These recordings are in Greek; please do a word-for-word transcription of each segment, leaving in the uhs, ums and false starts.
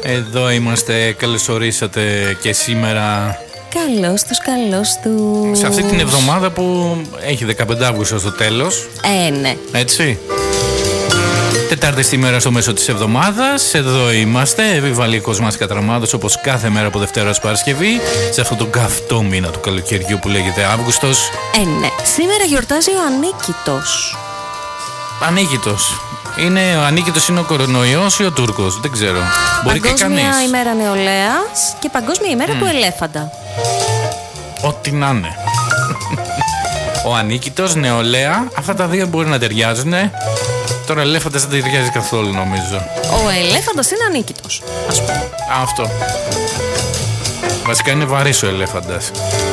Εδώ είμαστε, καλώς ορίσατε και σήμερα. Καλώς τους, καλώς τους. Σε αυτή την εβδομάδα που έχει δεκαπέντε Αυγούστου στο τέλος. Ε, ναι. Έτσι. Τετάρτη στη μέρα στο μέσο της εβδομάδας. Εδώ είμαστε, επιβαλικός μας Κατραμάδος, όπως κάθε μέρα από Δευτέρα ως Παρασκευή, σε αυτό το καυτό μήνα του καλοκαιριού που λέγεται Αύγουστος. Ε, ναι. Σήμερα γιορτάζει ο Ανίκητος. Ανίκητος. Είναι, ο Ανίκητος είναι ο κορονοϊός ή ο Τούρκος, δεν ξέρω. Μπορεί και κανείς. Παγκόσμια ημέρα νεολαίας και παγκόσμια ημέρα mm. του ελέφαντα. Ό,τι να είναι. Ο Ανίκητος, νεολαία, αυτά τα δύο μπορεί να ταιριάζουν. Τώρα ελέφαντας δεν ταιριάζει καθόλου, νομίζω. Ο ελέφαντας είναι ανίκητος, ας πούμε. Αυτό. Βασικά είναι βαρύς ο ελέφαντας.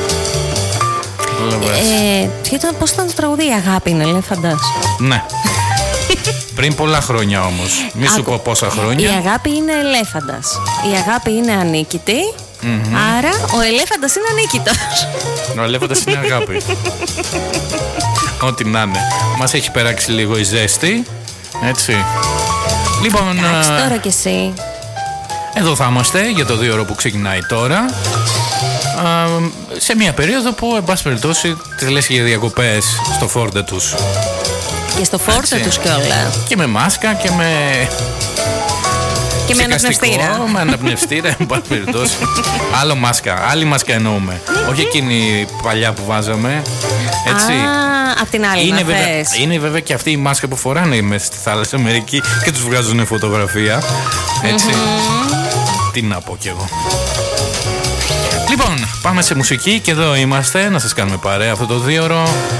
Ε, και ήταν, πώς ήταν το τραγούδι, η αγάπη είναι ελέφαντας. Ναι. Πριν πολλά χρόνια όμως. Μη σου πω πόσα χρόνια. Η αγάπη είναι ελέφαντας. Η αγάπη είναι ανίκητη. Mm-hmm. Άρα ο ελέφαντας είναι ανίκητος. Ο ελέφαντας είναι αγάπη. Ό,τι να είναι. Μας έχει περάξει λίγο η ζέστη. Έτσι. Λοιπόν. Εντάξει, τώρα κι εσύ. Εδώ θα είμαστε για το δύο ώρο που ξεκινάει τώρα. Α, σε μια περίοδο που, εν πάση περιπτώσει, τις λες για διακοπές στο φόρτε τους. Και στο φόρτε τους κιόλα. Και με μάσκα και με. Και με αναπνευστήρα. Με αναπνευστήρα, εν πάση περιπτώσει. Άλλο μάσκα, άλλη μάσκα εννοούμε. Όχι εκείνη παλιά που βάζαμε. Έτσι. Α, απ' την άλλη. Είναι βέβαια, είναι βέβαια και αυτή η μάσκα που φοράνε μέσα στη θάλασσα μερικοί και τους βγάζουν φωτογραφία. Έτσι. Mm-hmm. Τι να πω κι εγώ. Λοιπόν, πάμε σε μουσική και εδώ είμαστε να σας κάνουμε παρέα αυτό το δύο ώρο.